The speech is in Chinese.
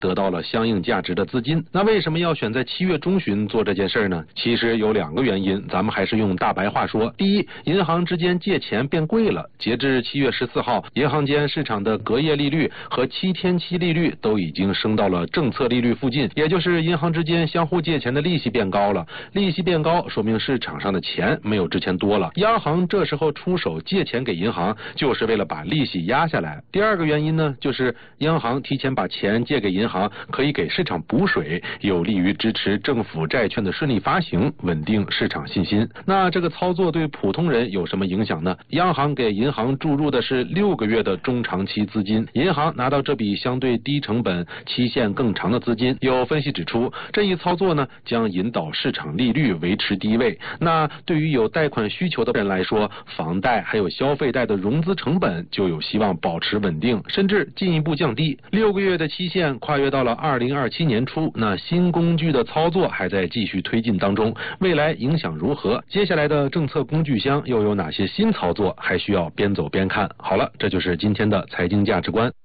得到了相应价值的资金。那为什么要选在7月中旬做这件事呢？其实有2个原因，咱们还是用大白话说。第一，银行之间借钱变贵了。截至7月14号，银行间市场的隔夜利率和7天期利率都已经升到了政策利率附近，也就是银行之间相互借钱的利息变高了。利息变高，说明市场上的钱没有之前多了。央行这时候出手借钱给银行，就是为了把利息压下来。第2个原因呢，就是央行提前把钱借给银行，可以给市场补水，有利于支持政府债券的顺利发行，稳定市场信心。那这个操作对普通人有什么影响呢？央行给银行注入的是6个月的中长期资金，银行拿到这笔相对低成本、期限更长的资金。有分析指出，这一操作呢，将引导市场利率维持低位。那对于有贷款需求的人来说，房贷还有消费贷的融资成本就有希望保持稳定，甚至进一步降低。6个月的期限跨越到了2027年初，那新工具的操作还在继续推进当中，未来影响如何？接下来的政策工具箱又有哪些新操作？还需要边走边看。好了，这就是今天的财经价值观。